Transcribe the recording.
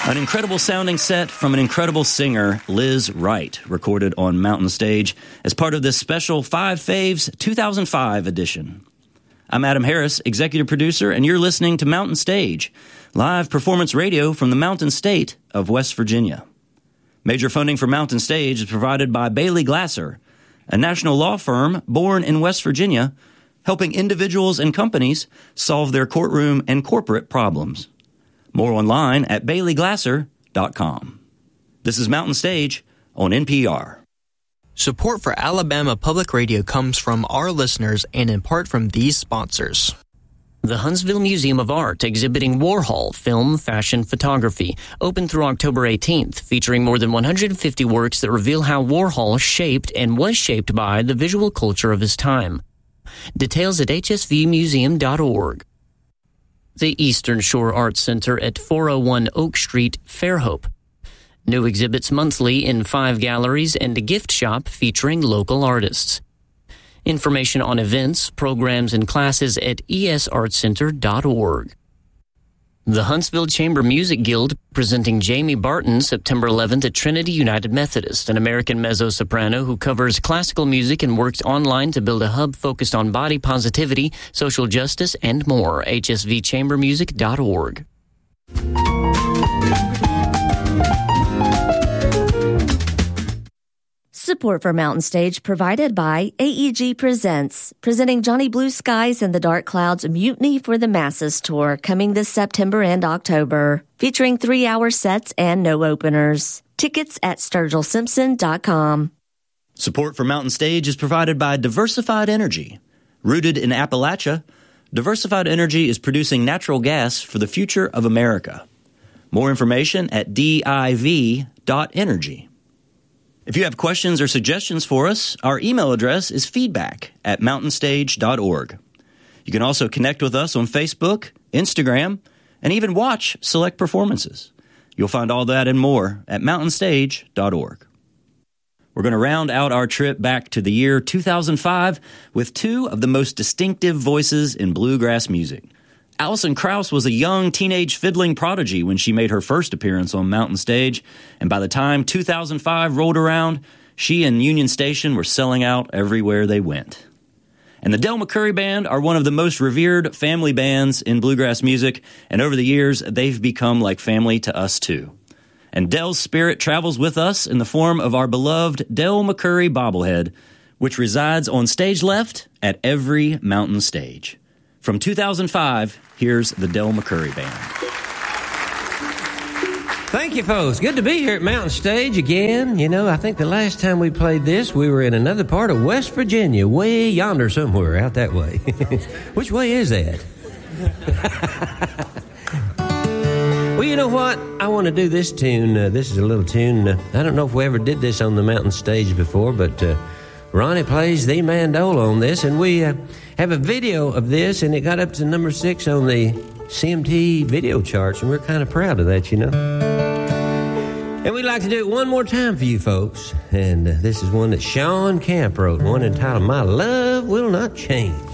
An incredible sounding set from an incredible singer, Liz Wright, recorded on Mountain Stage as part of this special 5 Faves 2005 edition. I'm Adam Harris, executive producer, and you're listening to Mountain Stage, live performance radio from the Mountain State of West Virginia. Major funding for Mountain Stage is provided by Bailey Glasser, a national law firm born in West Virginia, helping individuals and companies solve their courtroom and corporate problems. More online at baileyglasser.com. This is Mountain Stage on NPR. Support for Alabama Public Radio comes from our listeners and in part from these sponsors. The Huntsville Museum of Art exhibiting Warhol film, fashion, photography, open through October 18th, featuring more than 150 works that reveal how Warhol shaped and was shaped by the visual culture of his time. Details at hsvmuseum.org. The Eastern Shore Arts Center at 401 Oak Street, Fairhope. New exhibits monthly in 5 galleries and a gift shop featuring local artists. Information on events, programs, and classes at esartcenter.org. The Huntsville Chamber Music Guild presenting Jamie Barton September 11th at Trinity United Methodist, an American mezzo-soprano who covers classical music and works online to build a hub focused on body positivity, social justice, and more. hsvchambermusic.org. Support for Mountain Stage provided by AEG Presents, presenting Johnny Blue Skies and the Dark Clouds Mutiny for the Masses tour coming this September and October, featuring 3-hour sets and no openers. Tickets at SturgillSimpson.com. Support for Mountain Stage is provided by Diversified Energy. Rooted in Appalachia, Diversified Energy is producing natural gas for the future of America. More information at div.energy. If you have questions or suggestions for us, our email address is feedback@mountainstage.org. You can also connect with us on Facebook, Instagram, and even watch select performances. You'll find all that and more at mountainstage.org. We're going to round out our trip back to the year 2005 with 2 of the most distinctive voices in bluegrass music. Alison Krauss was a young teenage fiddling prodigy when she made her first appearance on Mountain Stage, and by the time 2005 rolled around, she and Union Station were selling out everywhere they went. And the Del McCoury Band are one of the most revered family bands in bluegrass music, and over the years, they've become like family to us too. And Del's spirit travels with us in the form of our beloved Del McCoury bobblehead, which resides on stage left at every Mountain Stage. From 2005, here's the Del McCoury Band. Thank you, folks. Good to be here at Mountain Stage again. You know, I think the last time we played this, we were in another part of West Virginia, way yonder somewhere, out that way. Which way is that? Well, you know what? I want to do this tune. This is a little tune. I don't know if we ever did this on the Mountain Stage before, but Ronnie plays the mandola on this, and we have a video of this, and it got up to number 6 on the CMT video charts, and we're kind of proud of that, you know. And we'd like to do it one more time for you folks, and this is one that Sean Camp wrote, one entitled My Love Will Not Change.